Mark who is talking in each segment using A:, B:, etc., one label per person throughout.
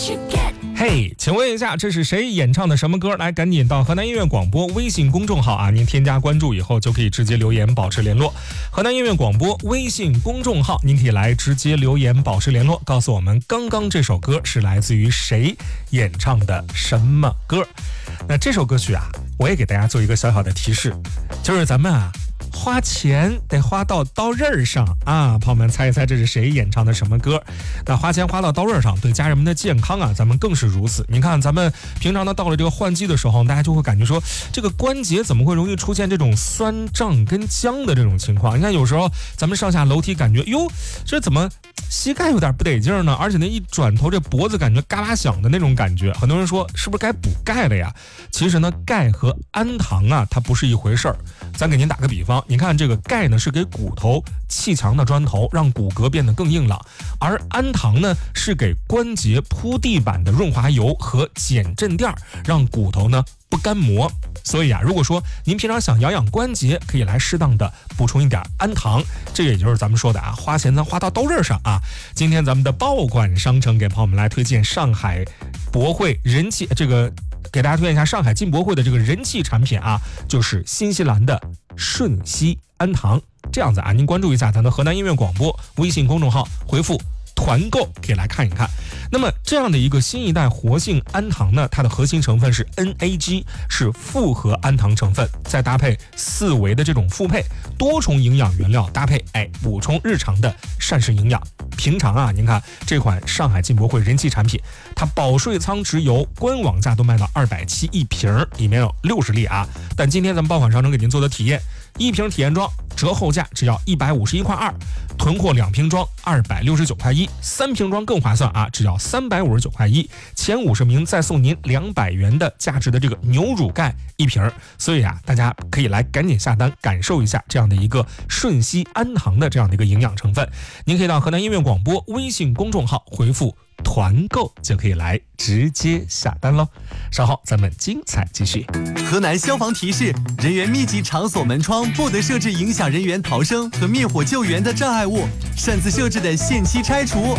A: 嘿，请问一下，这是谁演唱的什么歌？来，赶紧到河南音乐广播微信公众号啊，您添加关注以后就可以直接留言保持联络。河南音乐广播微信公众号，您可以来直接留言保持联络，告诉我们刚刚这首歌是来自于谁演唱的什么歌。那这首歌曲啊，我也给大家做一个小小的提示，就是咱们啊花钱得花到刀刃上啊！朋友们猜一猜这是谁演唱的什么歌？那花钱花到刀刃上，对家人们的健康啊，咱们更是如此。你看咱们平常呢到了这个换季的时候，大家就会感觉说这个关节怎么会容易出现这种酸胀跟僵的这种情况？你看有时候咱们上下楼梯感觉哟，这怎么膝盖有点不得劲呢？而且呢一转头这脖子感觉嘎巴响的那种感觉，很多人说是不是该补钙了呀？其实呢钙和氨糖啊它不是一回事儿。咱给您打个比方，你看这个钙呢是给骨头砌墙的砖头，让骨骼变得更硬朗，而氨糖呢是给关节铺地板的润滑油和减震垫，让骨头呢不干磨。所以啊，如果说您平常想养养关节，可以来适当的补充一点氨糖，这也就是咱们说的啊，花钱咱花到刀刃上啊。今天咱们的爆款商城给朋友们来推荐上海博汇人气给大家推荐一下上海进博会的这个人气产品啊，就是新西兰的顺熙氨糖。这样子啊，您关注一下咱的河南音乐广播微信公众号，回复团购可以来看一看。那么这样的一个新一代活性氨糖呢，它的核心成分是 NAG， 是复合氨糖成分，再搭配4维的这种复配，多重营养原料搭配，补充日常的膳食营养。平常啊，您看这款上海进博会人气产品，它保税仓直邮，官网价都卖到270一瓶，里面有60粒啊。但今天咱们爆款商城给您做的体验，一瓶体验装折后价只要151.2块，囤货2瓶装269块1，3瓶装更划算啊，只要359块1，前50名再送您200元的价值的这个牛乳钙1瓶。所以啊，大家可以来赶紧下单，感受一下这样的一个顺熙氨糖的这样的一个营养成分。您可以到河南音乐广播微信公众号回复团购就可以来直接下单喽。稍后咱们精彩继续。
B: 河南消防提示：人员密集场所门窗不得设置影响人员逃生和灭火救援的障碍物，擅自设置的限期拆除。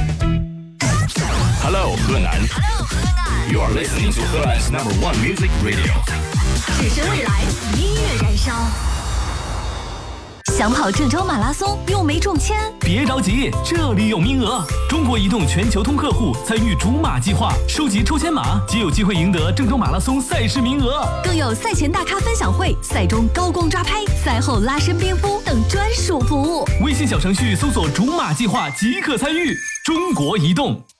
C: Hello， 河南。You are listening to 河南 #1 Music Radio。
D: 只是未来，音乐燃烧。想跑郑州马拉松又没中签？
E: 别着急，这里有名额！中国移动全球通客户参与竹马计划，收集抽签码即有机会赢得郑州马拉松赛事名额，
D: 更有赛前大咖分享会、赛中高光抓拍、赛后拉伸冰敷等专属服务。
E: 微信小程序搜索竹马计划即可参与。中国移动。